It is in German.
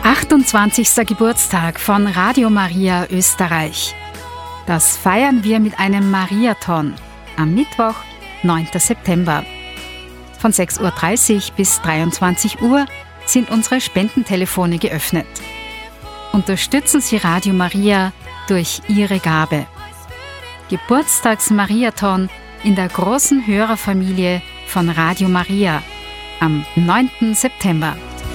28. Geburtstag von Radio Maria Österreich. Das feiern wir mit einem Mariathon am Mittwoch, 9. September. Von 6.30 Uhr bis 23 Uhr sind unsere Spendentelefone geöffnet. Unterstützen Sie Radio Maria durch Ihre Gabe. Geburtstags-Mariathon in der großen Hörerfamilie von Radio Maria am 9. September.